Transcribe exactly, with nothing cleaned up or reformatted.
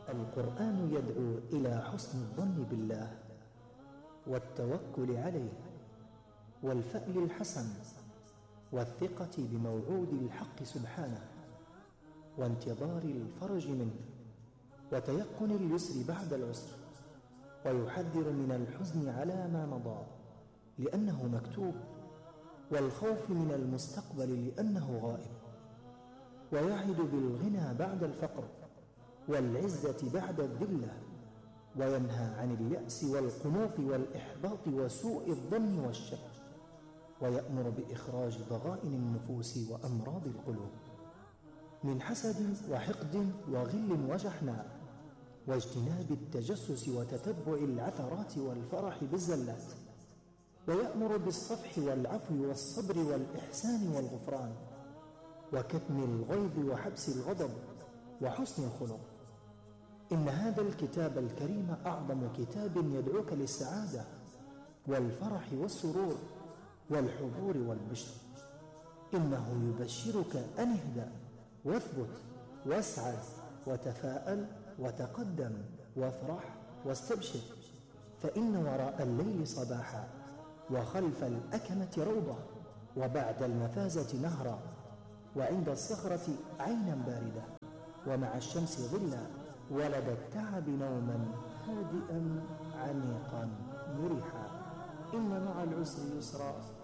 القرآن يدعو إلى حسن الظن بالله والتوكل عليه والفأل الحسن والثقة بموعود الحق سبحانه وانتظار الفرج منه وتيقن اليسر بعد العسر، ويحذر من الحزن على ما مضى لأنه مكتوب، والخوف من المستقبل لأنه غائب، ويعد بالغنى بعد الفقر والعزة بعد الذلة، وينهى عن اليأس والقنوط والإحباط وسوء الظن والشك، ويأمر بإخراج ضغائن النفوس وأمراض القلوب من حسد وحقد وغل وجحناء، واجتناب التجسس وتتبع العثرات والفرح بالزلات، ويأمر بالصفح والعفو والصبر والإحسان والغفران وكتم الغيظ وحبس الغضب وحسن الخلق. إن هذا الكتاب الكريم أعظم كتاب يدعوك للسعادة والفرح والسرور والحبور والبشر. إنه يبشرك أن اهدأ واثبت واسعد وتفاءل وتقدم وافرح واستبشر، فإن وراء الليل صباحا وخلف الأكمة روضة وبعد المفازة نهرا وعند الصخرة عينا باردة ومع الشمس ظلا ولدى التعب نوما هادئا عميقا مريحا. إن مع العسر يسرا